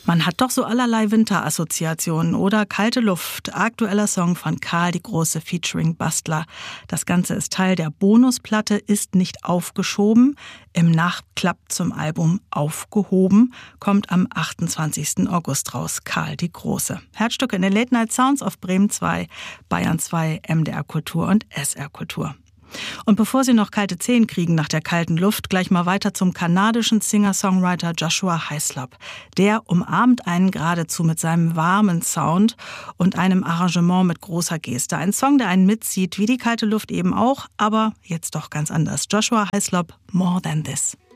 Man hat doch so allerlei Winterassoziationen, oder? Kalte Luft, aktueller Song von Karl die Große featuring Bastler. Das Ganze ist Teil der Bonusplatte Ist nicht aufgeschoben, im Nachklapp zum Album Aufgehoben, kommt am 28. August raus. Karl die Große. Herzstücke in den Late Night Sounds auf Bremen 2, Bayern 2, MDR Kultur und SR Kultur. Und bevor Sie noch kalte Zehen kriegen nach der kalten Luft, gleich mal weiter zum kanadischen Singer-Songwriter Joshua Hislop. Der umarmt einen geradezu mit seinem warmen Sound und einem Arrangement mit großer Geste. Ein Song, der einen mitzieht, wie die kalte Luft eben auch, aber jetzt doch ganz anders. Joshua Hislop, More Than This.